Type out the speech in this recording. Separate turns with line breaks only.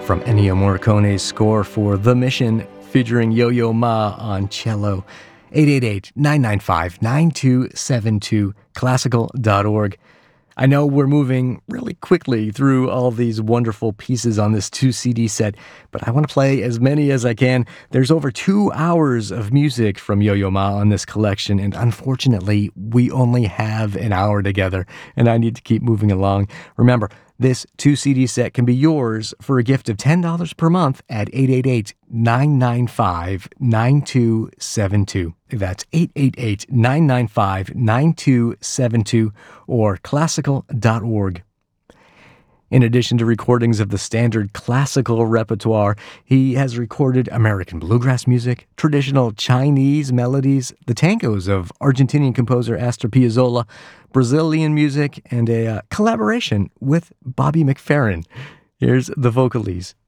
from Ennio Morricone's score for The Mission, featuring Yo-Yo Ma on cello. 888-995-9272, classical.org. I know we're moving really quickly through all these wonderful pieces on this 2-CD set, but I want to play as many as I can. There's over 2 hours of music from Yo-Yo Ma on this collection, and unfortunately, we only have an hour together, and I need to keep moving along. Remember, this 2-CD set can be yours for a gift of $10 per month at 888-995-9272. That's 888-995-9272 or classical.org. In addition to recordings of the standard classical repertoire, he has recorded American bluegrass music, traditional Chinese melodies, the tangos of Argentinian composer Astor Piazzolla, Brazilian music, and a collaboration with Bobby McFerrin. Here's the Vocalese.